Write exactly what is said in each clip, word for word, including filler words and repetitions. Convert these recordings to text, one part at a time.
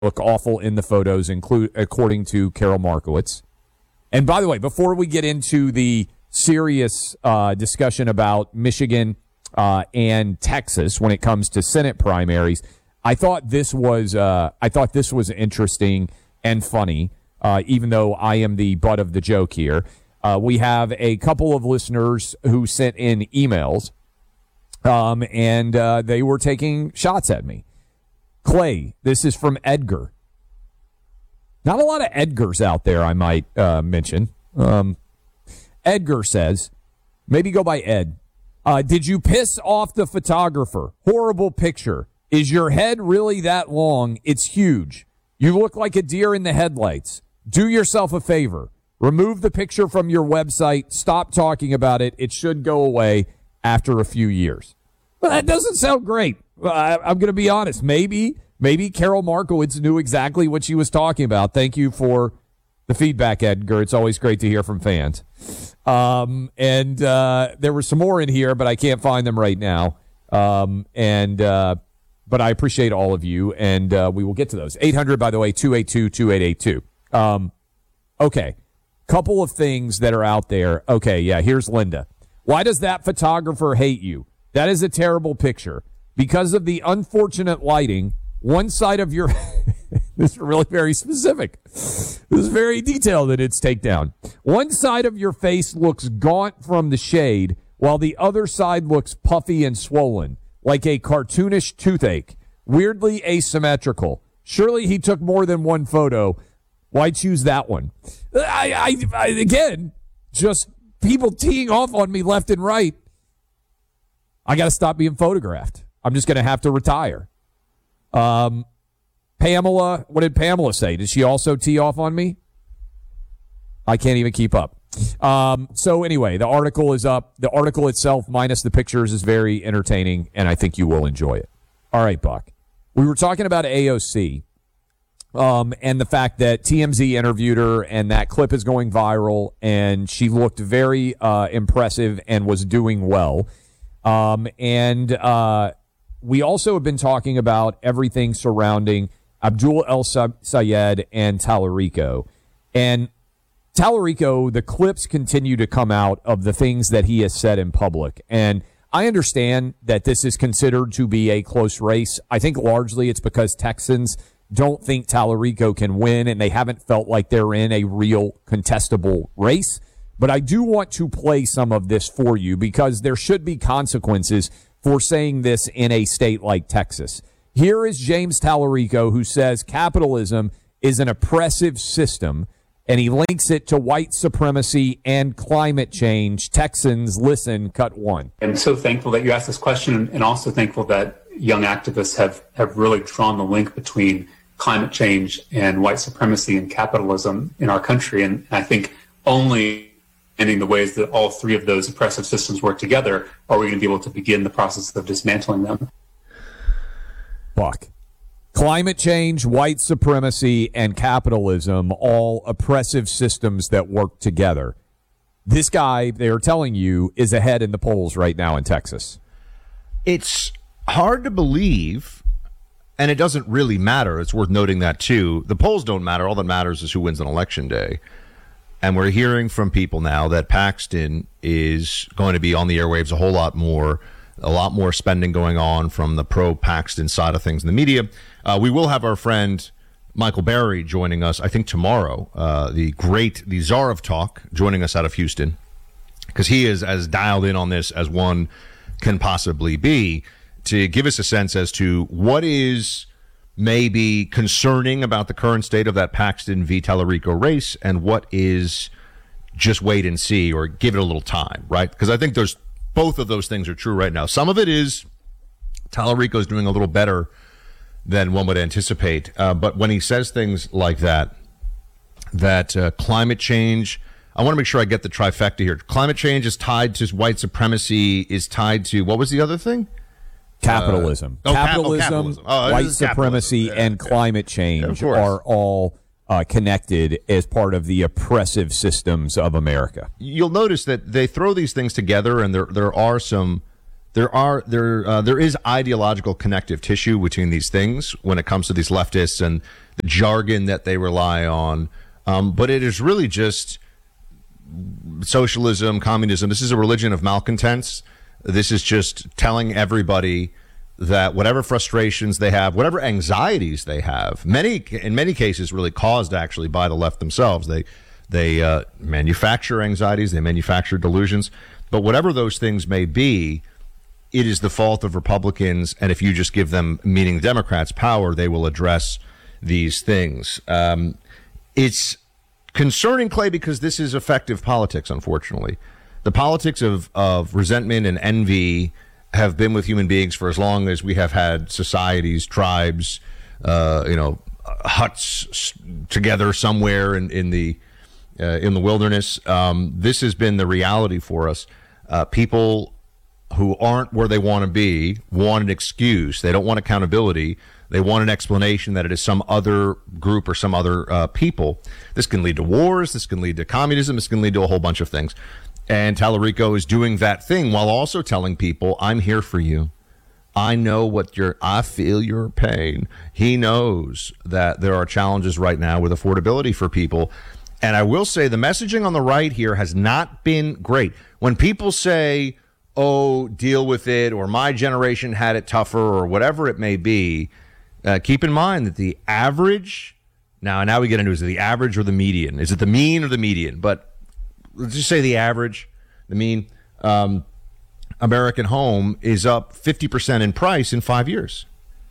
look awful in the photos, include according to Carol Markowitz. And by the way, before we get into the serious uh, discussion about Michigan uh, and Texas when it comes to Senate primaries, I thought this was uh, I thought this was interesting and funny. Uh, even though I am the butt of the joke here, uh, we have a couple of listeners who sent in emails, um, and uh, they were taking shots at me. Clay, this is from Edgar. Not a lot of Edgars out there, I might uh, mention. Um, Edgar says, maybe go by Ed. Uh, did you piss off the photographer? Horrible picture. Is your head really that long? It's huge. You look like a deer in the headlights. Do yourself a favor. Remove the picture from your website. Stop talking about it. It should go away after a few years. Well, that doesn't sound great. I, I'm going to be honest. Maybe, maybe Carol Markowitz knew exactly what she was talking about. Thank you for the feedback, Edgar. It's always great to hear from fans. Um, and uh, there were some more in here, but I can't find them right now. Um, and uh, but I appreciate all of you, and uh, we will get to those. eight hundred, by the way, two eight two, two eight eight two. Um, okay, couple of things that are out there. Okay, yeah, here's Linda. Why does that photographer hate you? That is a terrible picture. Because of the unfortunate lighting, one side of your... This is really very specific. This is very detailed in its takedown. One side of your face looks gaunt from the shade, while the other side looks puffy and swollen, like a cartoonish toothache. Weirdly asymmetrical. Surely he took more than one photo. Why choose that one? I, I, I again, just people teeing off on me left and right. I got to stop being photographed. I'm just going to have to retire. Um, Pamela, what did Pamela say? Did she also tee off on me? I can't even keep up. Um, so anyway, the article is up. The article itself, minus the pictures, is very entertaining, and I think you will enjoy it. All right, Buck. We were talking about A O C. Um, and the fact that T M Z interviewed her and that clip is going viral and she looked very uh, impressive and was doing well. Um, and uh, we also have been talking about everything surrounding Abdul El Sayed and Tallarico. And Tallarico, the clips continue to come out of the things that he has said in public. And I understand that this is considered to be a close race. I think largely it's because Texans don't think Tallarico can win, and they haven't felt like they're in a real contestable race. But I do want to play some of this for you because there should be consequences for saying this in a state like Texas. Here is James Tallarico, who says capitalism is an oppressive system, and he links it to white supremacy and climate change. Texans, listen, cut one. I'm so thankful that you asked this question, and also thankful that young activists have, have really drawn the link between climate change and white supremacy and capitalism in our country. And I think only ending the ways that all three of those oppressive systems work together are we going to be able to begin the process of dismantling them. Buck. Climate change, white supremacy, and capitalism, all oppressive systems that work together. This guy, they are telling you, is ahead in the polls right now in Texas. It's hard to believe, and it doesn't really matter. It's worth noting that, too. The polls don't matter. All that matters is who wins on Election Day. And we're hearing from people now that Paxton is going to be on the airwaves a whole lot more, a lot more spending going on from the pro-Paxton side of things in the media. Uh, we will have our friend Michael Berry joining us, I think, tomorrow, uh, the great, the czar of talk, joining us out of Houston, because he is as dialed in on this as one can possibly be, to give us a sense as to what is maybe concerning about the current state of that Paxton v. Tallarico race and what is just wait and see or give it a little time, right? Because I think there's both of those things are true right now. Some of it is Tallarico is doing a little better than one would anticipate. Uh, but when he says things like that, that uh, climate change, I want to make sure I get the trifecta here. Climate change is tied to white supremacy, is tied to, what was the other thing? Capitalism. Uh, oh, capitalism, cap- oh, capitalism. Oh, white supremacy, capitalism. and climate change yeah, are all uh, connected as part of the oppressive systems of America. You'll notice that they throw these things together, and there there are some, there are there uh, there is ideological connective tissue between these things when it comes to these leftists and the jargon that they rely on. Um, but it is really just socialism, communism. This is a religion of malcontents. This is just telling everybody that whatever frustrations they have, whatever anxieties they have, many in many cases really caused actually by the left themselves. They they uh, manufacture anxieties, they manufacture delusions. But whatever those things may be, it is the fault of Republicans. And if you just give them, meaning Democrats, power, they will address these things. Um, it's concerning, Clay, because this is effective politics, unfortunately. The politics of, of resentment and envy have been with human beings for as long as we have had societies, tribes, uh, you know, huts together somewhere in, in the uh, in the wilderness. Um, this has been the reality for us. Uh, people who aren't where they want to be want an excuse. They don't want accountability. They want an explanation that it is some other group or some other uh, people. This can lead to wars. This can lead to communism. This can lead to a whole bunch of things. And Tallarico is doing that thing while also telling people, I'm here for you. I know what you're, I feel your pain. He knows that there are challenges right now with affordability for people. And I will say the messaging on the right here has not been great. When people say, oh, deal with it, or my generation had it tougher, or whatever it may be, uh, keep in mind that the average, now, now we get into, is it the average or the median? Is it the mean or the median? But let's just say the average, the mean, um, American home is up fifty percent in price in five years.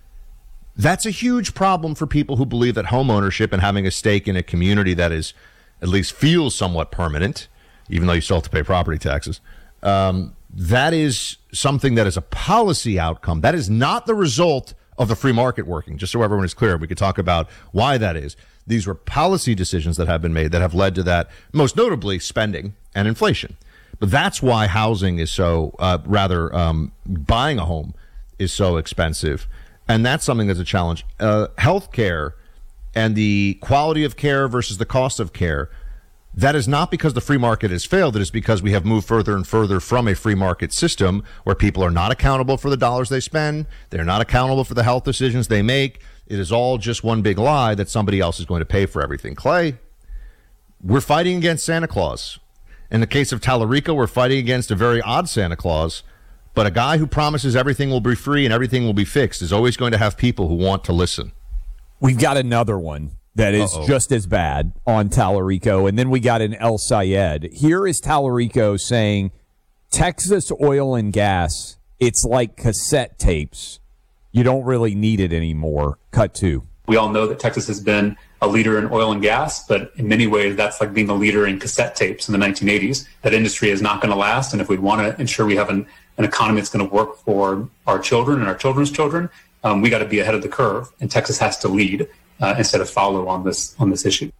That's a huge problem for people who believe that home ownership and having a stake in a community that is at least feels somewhat permanent, even though you still have to pay property taxes. Um, that is something that is a policy outcome. That is not the result of the free market working, just so everyone is clear. We could talk about why that is. These were policy decisions that have been made that have led to that, most notably spending and inflation. But that's why housing is so, uh, rather, um, buying a home is so expensive. And that's something that's a challenge. Uh, healthcare and the quality of care versus the cost of care, that is not because the free market has failed. It is because we have moved further and further from a free market system where people are not accountable for the dollars they spend. They're not accountable for the health decisions they make. It is all just one big lie that somebody else is going to pay for everything. Clay, we're fighting against Santa Claus. In the case of Tallarico, we're fighting against a very odd Santa Claus. But a guy who promises everything will be free and everything will be fixed is always going to have people who want to listen. We've got another one that is Uh-oh. just as bad on Tallarico, and then we got an El Sayed. Here is Tallarico saying, Texas oil and gas, it's like cassette tapes. You don't really need it anymore. Cut two. We all know that Texas has been a leader in oil and gas, but in many ways, that's like being a leader in cassette tapes in the nineteen eighties. That industry is not going to last, and if we want to ensure we have an, an economy that's going to work for our children and our children's children, um, we got to be ahead of the curve, and Texas has to lead uh, instead of follow on this on this issue.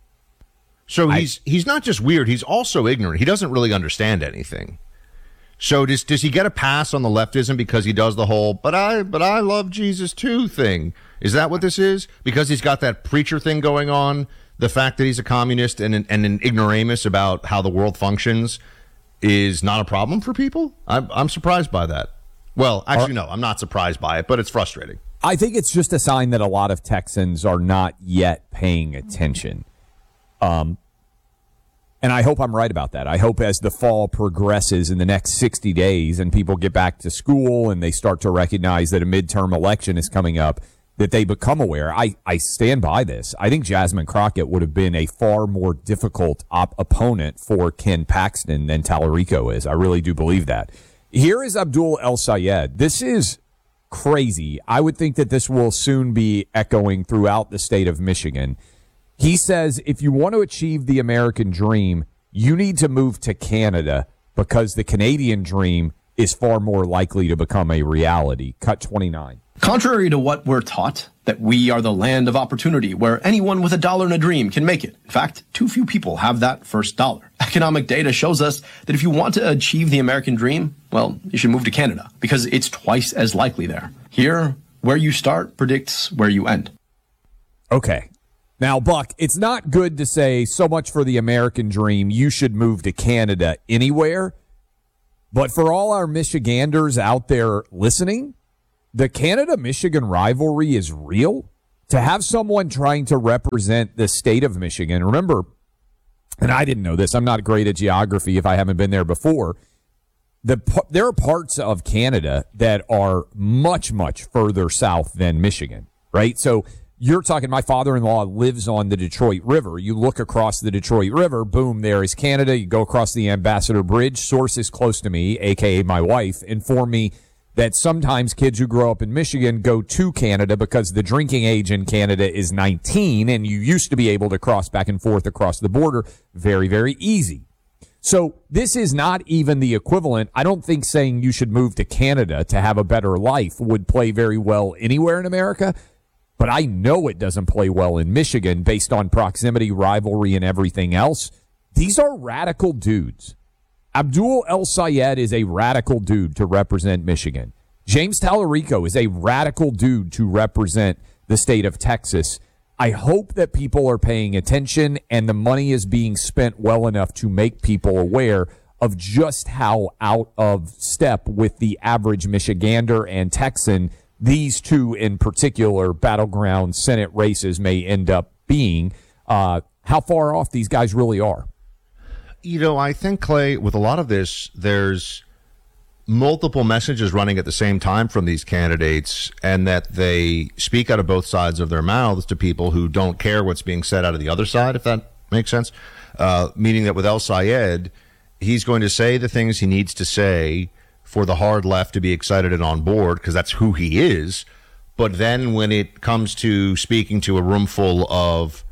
So he's I, he's not just weird; he's also ignorant. He doesn't really understand anything. So does does he get a pass on the leftism because he does the whole "but I but I love Jesus too" thing? Is that what this is? Because he's got that preacher thing going on, the fact that he's a communist and an, and an ignoramus about how the world functions is not a problem for people? I'm, I'm surprised by that. Well, actually, no, I'm not surprised by it, but it's frustrating. I think it's just a sign that a lot of Texans are not yet paying attention. Um, and I hope I'm right about that. I hope as the fall progresses in the next sixty days and people get back to school and they start to recognize that a midterm election is coming up, that they become aware. I, I stand by this. I think Jasmine Crockett would have been a far more difficult op- opponent for Ken Paxton than Tallarico is. I really do believe that. Here is Abdul El Sayed. This is crazy. I would think that this will soon be echoing throughout the state of Michigan. He says if you want to achieve the American dream, you need to move to Canada because the Canadian dream is far more likely to become a reality. Cut twenty-nine. Contrary to what we're taught, that we are the land of opportunity where anyone with a dollar and a dream can make it. In fact, too few people have that first dollar. Economic data shows us that if you want to achieve the American dream, well, you should move to Canada because it's twice as likely there. Here, where you start predicts where you end. Okay. Now, Buck, it's not good to say so much for the American dream, you should move to Canada anywhere. But for all our Michiganders out there listening, the Canada-Michigan rivalry is real. to have someone trying to represent the state of Michigan, remember, and I didn't know this, I'm not great at geography if I haven't been there before, the there are parts of Canada that are much, much further south than Michigan, right? So you're talking, my father-in-law lives on the Detroit River. You look across the Detroit River, boom, there is Canada. You go across the Ambassador Bridge. Sources close to me, a k a my wife, inform me that sometimes kids who grow up in Michigan go to Canada because the drinking age in Canada is nineteen, and you used to be able to cross back and forth across the border very, very easy. So this is not even the equivalent. I don't think saying you should move to Canada to have a better life would play very well anywhere in America. But I know it doesn't play well in Michigan based on proximity, rivalry, and everything else. These are radical dudes. Abdul El-Sayed is a radical dude to represent Michigan. James Tallarico is a radical dude to represent the state of Texas. I hope that people are paying attention and the money is being spent well enough to make people aware of just how out of step with the average Michigander and Texan these two in particular battleground Senate races may end up being, uh, how far off these guys really are. You know, I think, Clay, with a lot of this, there's multiple messages running at the same time from these candidates, and that they speak out of both sides of their mouths to people who don't care what's being said out of the other side, if that makes sense. Uh, meaning that with El-Sayed, he's going to say the things he needs to say for the hard left to be excited and on board, because that's who he is. But then when it comes to speaking to a room full of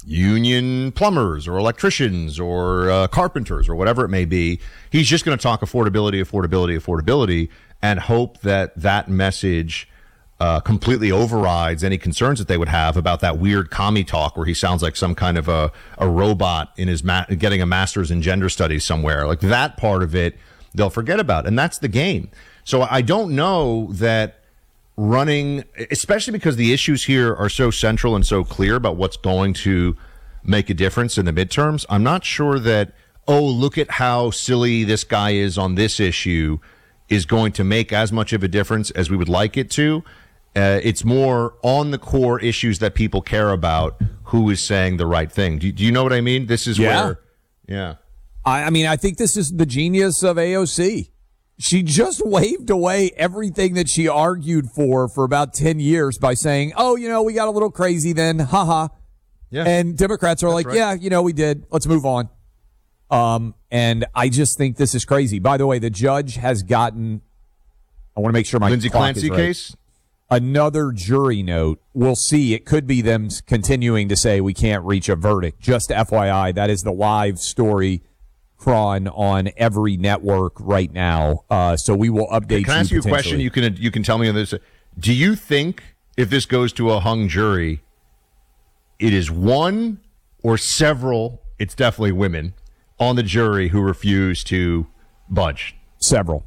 union plumbers or electricians or uh, carpenters or whatever it may be, he's just going to talk affordability, affordability, affordability, and hope that that message uh, completely overrides any concerns that they would have about that weird commie talk where he sounds like some kind of a, a robot in his ma- getting a master's in gender studies somewhere. Like that part of it, they'll forget about. And that's the game. So I don't know that running, especially because the issues here are so central and so clear about what's going to make a difference in the midterms. I'm not sure that, oh, look at how silly this guy is on this issue is going to make as much of a difference as we would like it to. Uh, it's more on the core issues that people care about who is saying the right thing. Do, do you know what I mean? This is yeah. where, yeah. I, I mean, I think this is the genius of A O C. She just waved away everything that she argued for for about ten years by saying, oh, you know, we got a little crazy then, haha. Yeah. And Democrats are That's like, right. yeah, you know, we did. Let's move on. Um, and I just think this is crazy. By the way, the judge has gotten, I want to make sure my Lindsey clock Clancy is right. case? Another jury note. We'll see. It could be them continuing to say we can't reach a verdict. Just F Y I, that is the live story cron on every network right now. Uh, so we will update you. Can I ask you a question? You can you can tell me on this. Do you think if this goes to a hung jury, it is one or several, it's definitely women, on the jury who refuse to budge? Several.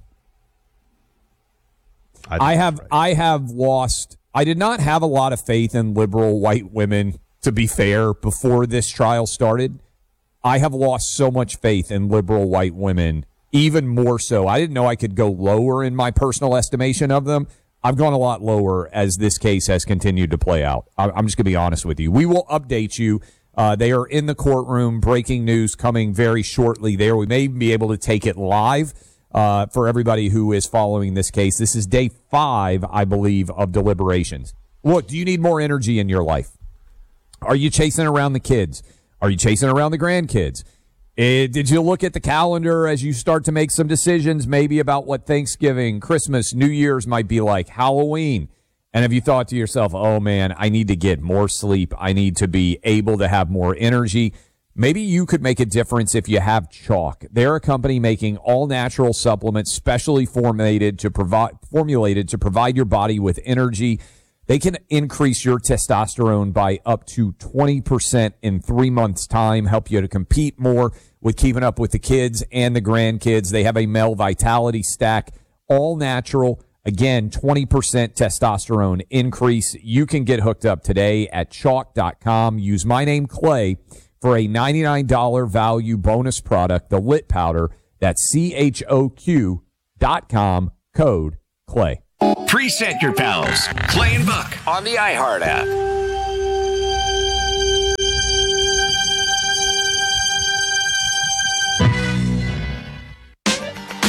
I, I have right. I have lost. I did not have a lot of faith in liberal white women, to be fair, before this trial started. I have lost so much faith in liberal white women, even more so. I didn't know I could go lower in my personal estimation of them. I've gone a lot lower as this case has continued to play out. I'm just going to be honest with you. We will update you. Uh, they are in the courtroom. Breaking news coming very shortly there. We may even be able to take it live uh, for everybody who is following this case. This is day five, I believe, of deliberations. Look, do you need more energy in your life? Are you chasing around the kids? Are you chasing around the grandkids? It, did you look at the calendar as you start to make some decisions maybe about what Thanksgiving, Christmas, New Year's might be like, Halloween? And have you thought to yourself, oh, man, I need to get more sleep. I need to be able to have more energy. Maybe you could make a difference if you have Chalk. They're a company making all-natural supplements specially formulated to provide formulated to provide your body with energy. They can increase your testosterone by up to twenty percent in three months' time, help you to compete more with keeping up with the kids and the grandkids. They have a male vitality stack, all natural. Again, twenty percent testosterone increase. You can get hooked up today at chalk dot com. Use my name, Clay, for a ninety-nine dollars value bonus product, the Lit Powder. That's C H O Q dot com, code Clay. Preset your pals, Clay and Buck, on the iHeart app.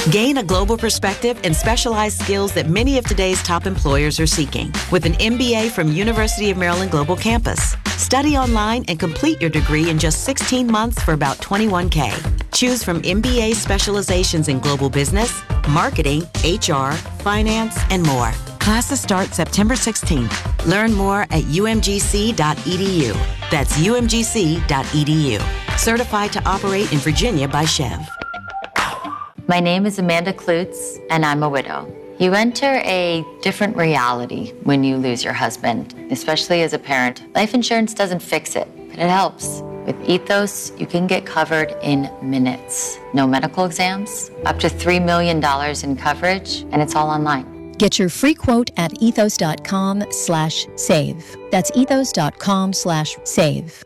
Gain a global perspective and specialized skills that many of today's top employers are seeking with an M B A from University of Maryland Global Campus. Study online and complete your degree in just sixteen months for about twenty-one K. Choose from M B A specializations in global business, marketing, H R, finance, and more. Classes start September sixteenth. Learn more at u m g c dot e d u. That's u m g c dot e d u. Certified to operate in Virginia by Chev. My name is Amanda Klutz, and I'm a widow. You enter a different reality when you lose your husband, especially as a parent. Life insurance doesn't fix it, but it helps. With Ethos, you can get covered in minutes. No medical exams, up to three million dollars in coverage, and it's all online. Get your free quote at ethos.com slash save. That's ethos.com slash save.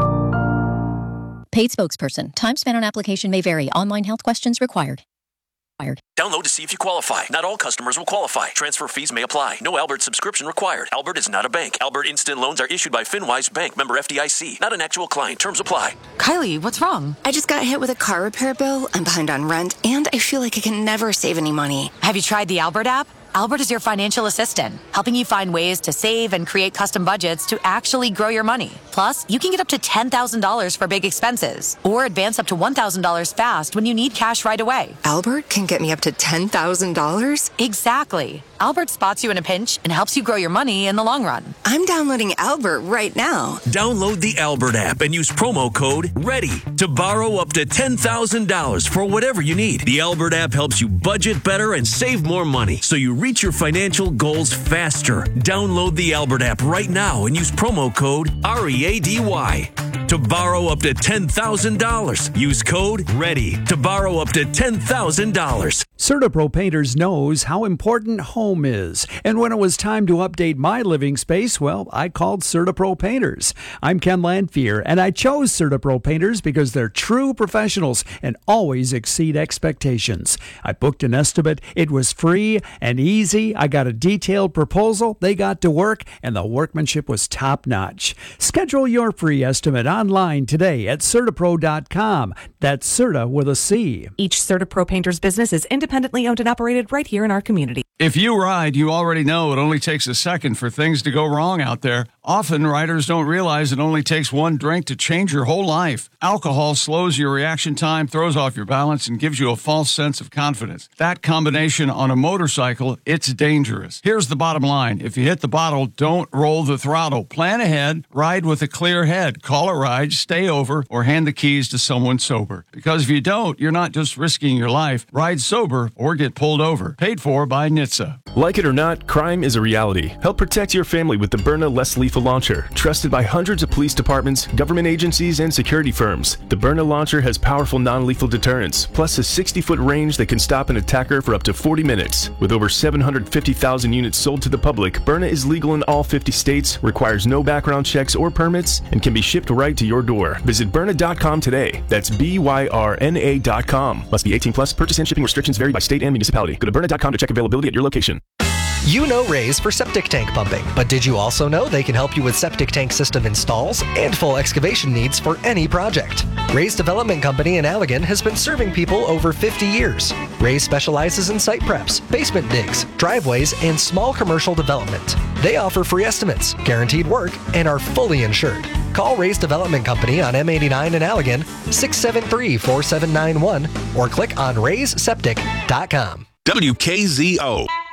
Paid spokesperson. Time spent on application may vary. Online health questions required. Download to see if you qualify. Not all customers will qualify. Transfer fees may apply. No Albert subscription required. Albert is not a bank. Albert Instant Loans are issued by FinWise Bank, member F D I C. Not an actual client. Terms apply. Kylie, what's wrong? I just got hit with a car repair bill. I'm behind on rent, and I feel like I can never save any money. Have you tried the Albert app? Albert is your financial assistant, helping you find ways to save and create custom budgets to actually grow your money. Plus, you can get up to ten thousand dollars for big expenses or advance up to one thousand dollars fast when you need cash right away. Albert can get me up to ten thousand dollars? Exactly. Albert spots you in a pinch and helps you grow your money in the long run. I'm downloading Albert right now. Download the Albert app and use promo code READY to borrow up to ten thousand dollars for whatever you need. The Albert app helps you budget better and save more money so you reach your financial goals faster. Download the Albert app right now and use promo code R E A D Y to borrow up to ten thousand dollars. Use code READY to borrow up to ten thousand dollars. CertaPro Painters knows how important home is. And when it was time to update my living space, well, I called CertaPro Painters. I'm Ken Lanfear, and I chose CertaPro Painters because they're true professionals and always exceed expectations. I booked an estimate. It was free and easy. I got a detailed proposal. They got to work, and the workmanship was top-notch. Schedule your free estimate online today at Certapro dot com. That's Certa with a C. Each CertaPro Painters business is independently owned and operated right here in our community. If you ride, you already know it only takes a second for things to go wrong out there. Often, riders don't realize it only takes one drink to change your whole life. Alcohol slows your reaction time, throws off your balance, and gives you a false sense of confidence. That combination on a motorcycle, it's dangerous. Here's the bottom line. If you hit the bottle, don't roll the throttle. Plan ahead, ride with a clear head. Call a ride, stay over, or hand the keys to someone sober. Because if you don't, you're not just risking your life. Ride sober or get pulled over. Paid for by N H T S A. Like it or not, crime is a reality. Help protect your family with the Byrna Less Lethal Launcher, trusted by hundreds of police departments, government agencies, and security firms. The Byrna launcher has powerful non-lethal deterrence, plus a sixty-foot range that can stop an attacker for up to forty minutes. With over seven hundred fifty thousand units sold to the public, Byrna is legal in all fifty states, requires no background checks or permits, and can be shipped right to your door. Visit Byrna dot com today. That's B Y R N A dot com. Must be eighteen plus. Purchase and shipping restrictions vary by state and municipality. Go to Byrna dot com to check availability at your location. You know Raise for septic tank pumping, but did you also know they can help you with septic tank system installs and full excavation needs for any project? Raise Development Company in Allegan has been serving people over fifty years. Raise specializes in site preps, basement digs, driveways, and small commercial development. They offer free estimates, guaranteed work, and are fully insured. Call Raise Development Company on M eighty-nine in Allegan, six seven three, four seven nine one, or click on raise septic dot com. W K Z O.